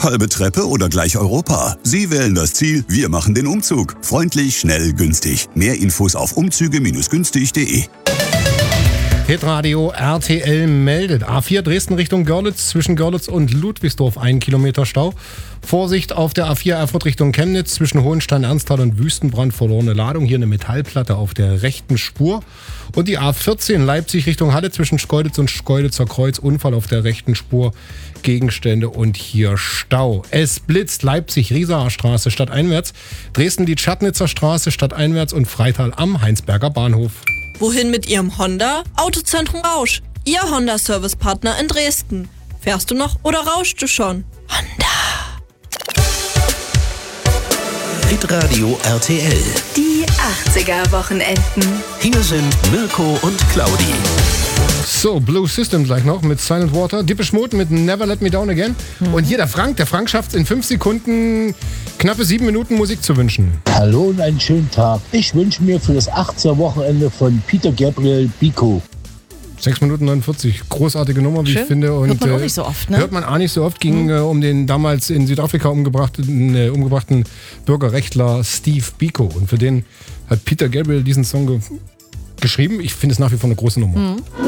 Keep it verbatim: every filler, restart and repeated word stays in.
Halbe Treppe oder gleich Europa? Sie wählen das Ziel, wir machen den Umzug. Freundlich, schnell, günstig. Mehr Infos auf umzüge günstig punkt de. Hitradio R T L meldet. A vier Dresden Richtung Görlitz, zwischen Görlitz und Ludwigsdorf ein Kilometer Stau. Vorsicht auf der A vier Erfurt Richtung Chemnitz, zwischen Hohenstein, Ernsthal und Wüstenbrand verlorene Ladung. Hier eine Metallplatte auf der rechten Spur. Und die A vierzehn Leipzig Richtung Halle, zwischen Schkeuditz und Schkeuditzer Kreuz. Unfall auf der rechten Spur, Gegenstände und hier Stau. Es blitzt Leipzig Riesaer Straße stadteinwärts, Dresden die Tschadnitzer Straße stadteinwärts und Freital am Heinsberger Bahnhof. Wohin mit Ihrem Honda? Autozentrum Rausch. Ihr Honda-Service-Partner in Dresden. Fährst du noch oder rauschst du schon? Honda. Hitradio R T L. Die achtziger-Wochenenden. Hier sind Mirko und Claudi. So, Blue System gleich noch mit Silent Water. Depeche Mode mit Never Let Me Down Again. Mhm. Und hier der Frank. Der Frank schafft es in fünf Sekunden, knappe sieben Minuten Musik zu wünschen. Hallo und einen schönen Tag. Ich wünsche mir für das achtziger-Wochenende von Peter Gabriel Biko. sechs Minuten neunundvierzig. Großartige Nummer, wie Schön. ich finde. Und, hört man auch äh, nicht so oft, ne? Hört man auch nicht so oft. Ging mhm. äh, um den damals in Südafrika umgebrachten, äh, umgebrachten Bürgerrechtler Steve Biko. Und für den hat Peter Gabriel diesen Song ge- geschrieben. Ich finde es nach wie vor eine große Nummer. Mhm.